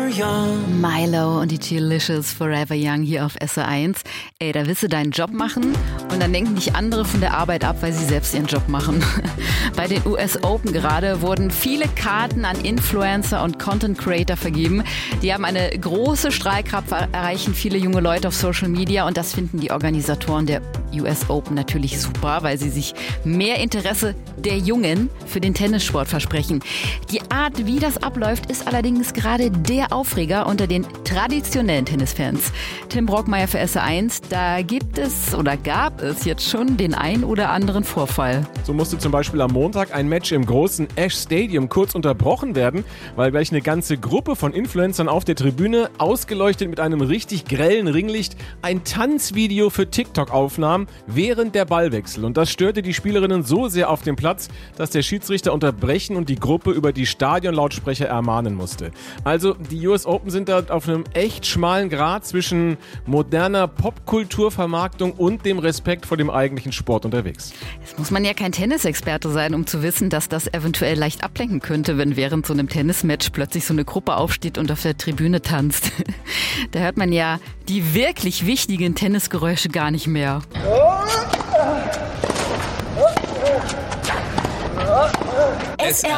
young. Milo und die Chillicious Forever Young hier auf SR1. Ey, da willst du deinen Job machen und dann lenken dich andere von der Arbeit ab, weil sie selbst ihren Job machen. Bei den US Open gerade wurden viele Karten an Influencer und Content Creator vergeben. Die haben eine große Strahlkraft, erreichen viele junge Leute auf Social Media und das finden die Organisatoren der US Open natürlich super, weil sie sich mehr Interesse der Jungen für den Tennissport versprechen. Die Art, wie das abläuft, ist allerdings gerade der Aufreger unter den traditionellen Tennisfans. Tim Brockmeier für SR1, da gab es jetzt schon den ein oder anderen Vorfall. So musste zum Beispiel am Montag ein Match im großen Ash Stadium kurz unterbrochen werden, weil gleich eine ganze Gruppe von Influencern auf der Tribüne, ausgeleuchtet mit einem richtig grellen Ringlicht, ein Tanzvideo für TikTok aufnahm während der Ballwechsel. Und das störte die Spielerinnen so sehr auf dem Platz, dass der Schiedsrichter unterbrechen und die Gruppe über die Stadionlautsprecher ermahnen musste. Also die US Open sind da auf einem echt schmalen Grat zwischen moderner Popkulturvermarktung und dem Respekt vor dem eigentlichen Sport unterwegs. Jetzt muss man ja kein Tennisexperte sein, um zu wissen, dass das eventuell leicht ablenken könnte, wenn während so einem Tennismatch plötzlich so eine Gruppe aufsteht und auf der Tribüne tanzt. Da hört man ja die wirklich wichtigen Tennisgeräusche gar nicht mehr.